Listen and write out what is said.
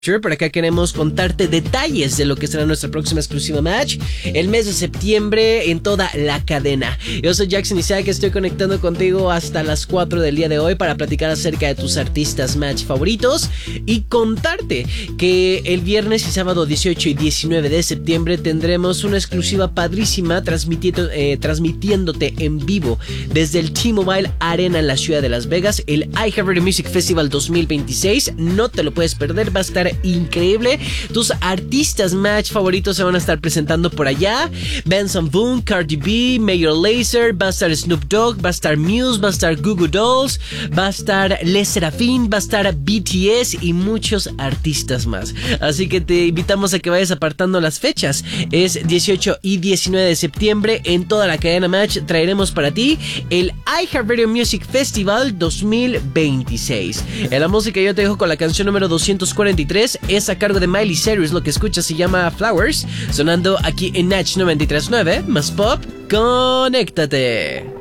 Por acá queremos contarte detalles de lo que será nuestra próxima exclusiva match el mes de septiembre en toda la cadena. Yo soy Jackson Isaac, estoy conectando contigo hasta las 4 del día de hoy para platicar acerca de tus artistas match favoritos y contarte que el viernes y sábado 18 y 19 de septiembre tendremos una exclusiva padrísima transmitiéndote en vivo desde el T-Mobile Arena en la ciudad de Las Vegas, el iHeartRadio Music Festival 2026. No te lo puedes perder, va a estar increíble. Tus artistas match favoritos se van a estar presentando por allá. Benson Boone, Cardi B, Major Lazer, va a estar Snoop Dogg, va a estar Muse, va a estar Goo Goo Dolls, va a estar Les Serafin, va a estar BTS y muchos artistas más. Así que te invitamos a que vayas apartando las fechas. Es 18 y 19 de septiembre en toda la cadena match. Traeremos para ti el iHeartRadio Music Festival 2026. En la música yo te dejo con la canción número 243. Es a cargo de Miley Cyrus. Lo que escuchas se llama Flowers, sonando aquí en Natch 93.9 más pop. Conéctate.